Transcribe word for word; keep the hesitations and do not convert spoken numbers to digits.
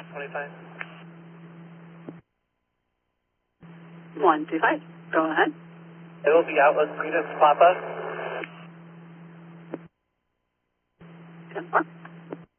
twenty-five. one two five, go ahead. It will be Atlas Venus Papa. ten four.